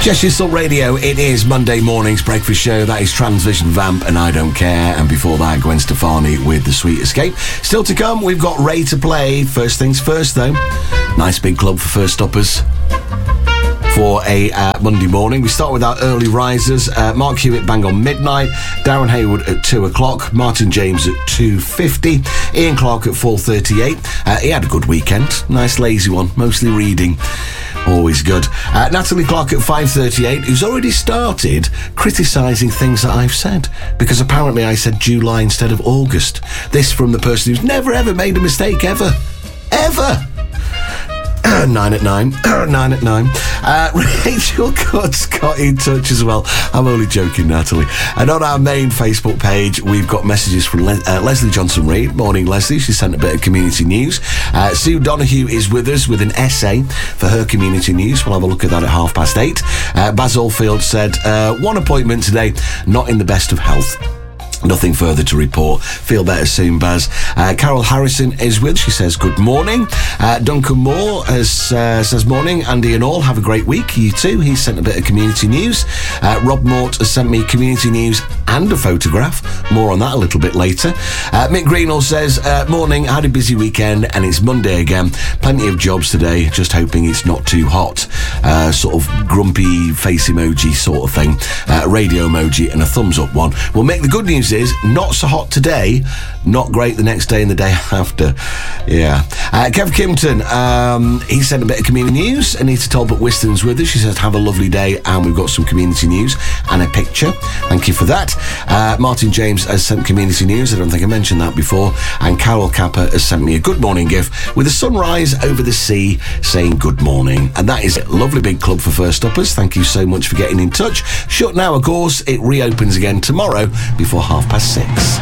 Cheshire Salt Radio, it is Monday morning's breakfast show. That is Transvision Vamp and I Don't Care. And before that, Gwen Stefani with The Sweet Escape. Still to come, we've got Ray to play. First things first, though. Nice big club for first uppers for a Monday morning. We start with our early risers. Mark Hewitt bang on midnight, Darren Hayward at 2 o'clock, Martin James at 2:50, Ian Clark at 4:38. He had a good weekend, nice lazy one, mostly reading, always good. Natalie Clark at 5:38, who's already started criticising things that I've said, because apparently I said July instead of August. This from the person who's never ever made a mistake ever. 9 at 9. Rachel Cutts got in touch as well. I'm only joking, Natalie. And on our main Facebook page, we've got messages from Leslie Johnson-Reid. Morning, Leslie. She sent a bit of community news. Sue Donahue is with us with an essay for her community news. We'll have a look at that at 8:30. Baz Oldfield said, one appointment today, not in the best of health. Nothing further to report. Feel better soon, Baz. Carol Harrison is with. She says, good morning. Duncan Moore says, morning. Andy and all, have a great week. You too. He sent a bit of community news. Rob Mort has sent me community news and a photograph. More on that a little bit later. Mick Greenall says, morning. Had a busy weekend and it's Monday again. Plenty of jobs today. Just hoping it's not too hot. Sort of grumpy face emoji sort of thing. Radio emoji and a thumbs up one. Well, Mick, the good news is not so hot today, not great the next day and the day after. Yeah. Kev Kimpton, he sent a bit of community news. Anita Talbot Whiston's with us. She says, have a lovely day, and we've got some community news and a picture. Thank you for that. Martin James has sent community news. I don't think I mentioned that before. And Carol Kappa has sent me a good morning gift with a sunrise over the sea saying good morning. And that is a lovely big club for first uppers. Thank you so much for getting in touch. Shut now, of course. It reopens again tomorrow before 6:30.